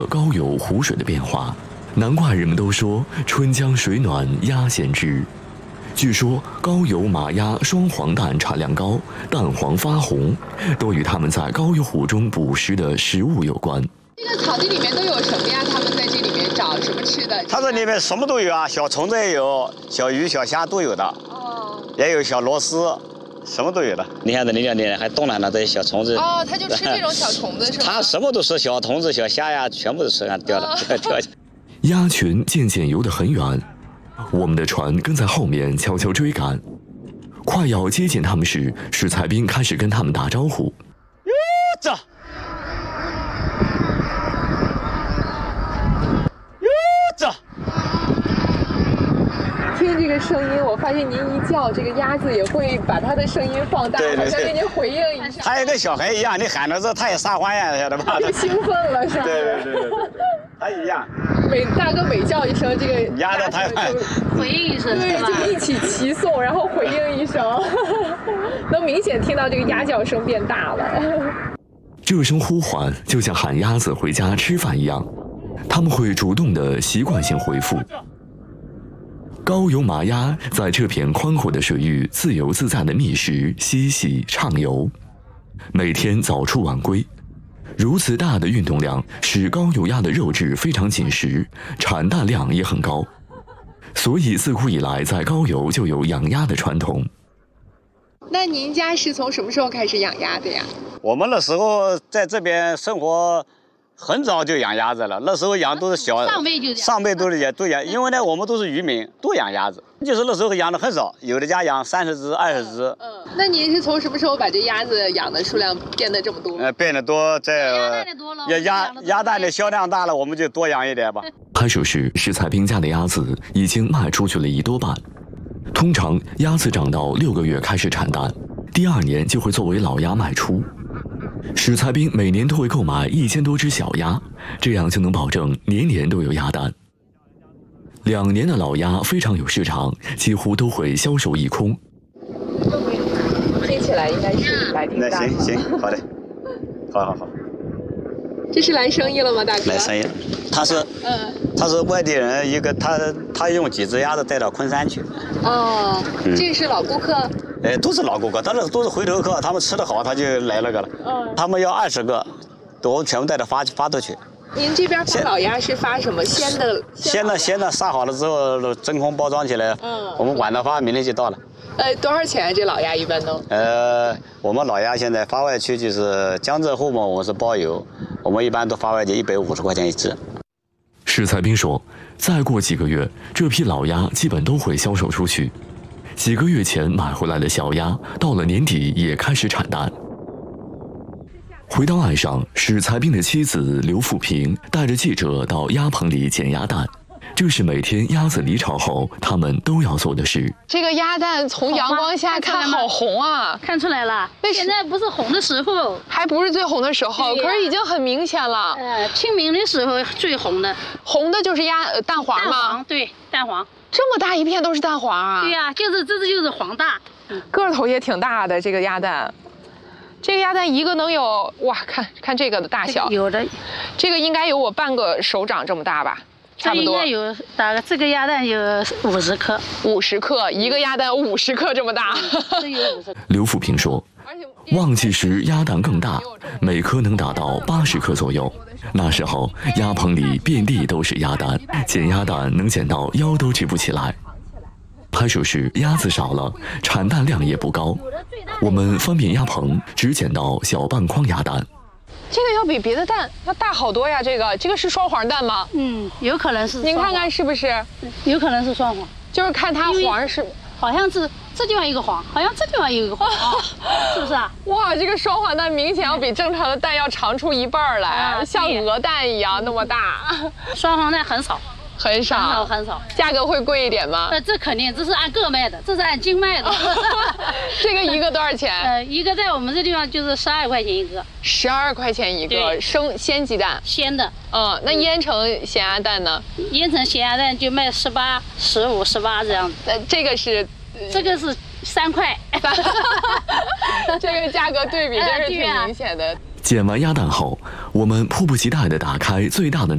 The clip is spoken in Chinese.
高邮湖水的变化，难怪人们都说春江水暖鸭先知。据说高邮马鸭双黄蛋产量高，蛋黄发红，都与它们在高邮湖中捕食的食物有关。 这个草地里面都有什么呀？他们在这里面找什么吃的？ 它这里面什么都有啊，小虫子也有，小鱼小虾都有的。哦。也有小螺丝，什么都有的。你看这里面还冻烂了这些小虫子。 哦，它就吃这种小虫子是吧？ 它什么都吃，小虫子、小虾呀，全部都吃，掉了，掉下。 鸭群渐渐游得很远。我们的船跟在后面悄悄追赶，快要接近他们时，史才兵开始跟他们打招呼。 这， 听这个声音，我发现您一叫，这个鸭子也会把它的声音放大，好像跟您回应一下。 它也跟小孩一样，你喊着这，它也撒欢呀，晓得吧？ 就兴奋了是吧？ 对，它一样。 大哥每叫一声，这个鸭子它就回应一声， 对，就一起齐颂，然后回应一声，能明显听到这个鸭叫声变大了。 这声呼唤就像喊鸭子回家吃饭一样，它们会主动的习惯性回复。高邮马鸭在这片宽阔的水域自由自在的觅食、嬉戏、畅游，每天早出晚归。如此大的运动量使高邮鸭的肉质非常紧实，产蛋量也很高，所以自古以来在高邮就有养鸭的传统。 那您家是从什么时候开始养鸭的呀？ 我们那时候在这边生活很早就养鸭子了，那时候养都是小上辈都养，因为呢我们都是渔民，都养鸭子，就是那时候养的很少，有的家养30只、20只。 那您是从什么时候把这鸭子养的数量变得这么多？ 变得多，鸭蛋的销量大了，我们就多养一点吧。 拍摄时，史才兵家的鸭子已经卖出去了1多半。通常鸭子长到6个月开始产蛋，第2年就会作为老鸭卖出。史才兵每年都会购买1000多只小鸭，这样就能保证年年都有鸭蛋。2年的老鸭非常有市场，几乎都会销售一空。 听起来应该是来订单。 那行，好的，好。 这是来生意了吗，大哥？ 来生意，他是外地人，一个他用几只鸭子带到昆山去。 哦，这个是老顾客。 都是老顾客，但是都是回头客，他们吃得好，他就来那个了。他们要20个，我们全部带着发出去。 您这边发老鸭是发什么？鲜的杀好了之后真空包装起来。我们晚上发，明天就到了。多少钱这老鸭一般都？ 我们老鸭现在发外区就是江浙沪嘛，我们是包邮，我们一般都发外就150块钱一只。 史才兵说，再过几个月，这批老鸭基本都会销售出去。几个月前买回来的小鸭，到了年底也开始产蛋。回到岸上，史才兵的妻子刘富平带着记者到鸭棚里捡鸭蛋。这是每天鸭子离巢后他们都要做的事。 这个鸭蛋从阳光下看好红啊， 看出来了。现在不是红的时候， 还不是最红的时候，可是已经很明显了。 清明的时候最红的， 红的就是蛋黄吗？ 蛋黄，对，蛋黄。 这么大一片都是蛋黄啊？ 对呀，这就是黄大， 个头也挺大的这个鸭蛋。这个鸭蛋一个能有哇，看这个的大小， 有的， 这个应该有我半个手掌这么大吧。差不多应该有大概这个鸭蛋有50克 ，50克一个鸭蛋50克这么大。 刘富平说，旺季时鸭蛋更大，每颗能达到80克左右。那时候鸭棚里遍地都是鸭蛋，捡鸭蛋能捡到腰都直不起来。拍摄时鸭子少了，产蛋量也不高，我们翻遍鸭棚只捡到小半筐鸭蛋。 这个要比别的蛋要大好多呀！这个是双黄蛋吗？ 有可能是。 您看看是不是？ 有可能是双黄， 就是看它黄是， 好像是这地方一个黄，好像这地方有一个黄，是不是啊？ 哇，这个双黄蛋明显要比正常的蛋要长出1半来，像鹅蛋一样那么大。 双黄蛋很少。很少， 价格会贵一点吗？ 这肯定，这是按个卖的，这是按斤卖的。 这个一个多少钱？ 一个在我们这地方就是12块钱一个。 12块钱一个，鲜鸡蛋。 鲜的。 那腌成咸鸭蛋呢？ 腌成咸鸭蛋就卖18、15、18这样子。 这个是 3块。 这个价格对比真是挺明显的。 捡完鸭蛋后，我们迫不及待地打开最大的